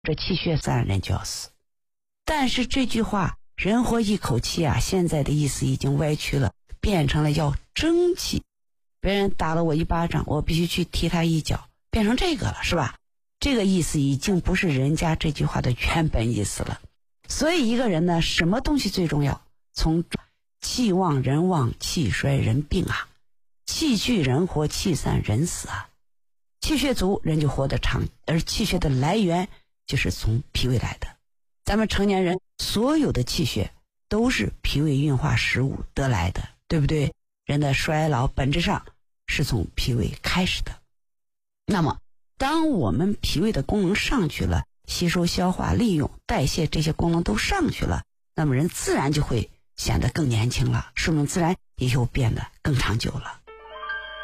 这气血散人就要死。但是这句话人活一口气啊，现在的意思已经歪曲了，变成了要争气。别人打了我一巴掌，我必须去踢他一脚，变成这个了，是吧？这个意思已经不是人家这句话的原本意思了。所以一个人呢，什么东西最重要？从气旺人旺，气衰人病啊，气聚人活，气散人死啊。气血足人就活得长，而气血的来源就是从脾胃来的。咱们成年人所有的气血都是脾胃运化食物得来的，对不对？人的衰老本质上是从脾胃开始的。那么当我们脾胃的功能上去了，吸收消化利用代谢这些功能都上去了，那么人自然就会显得更年轻了，寿命自然也就变得更长久了。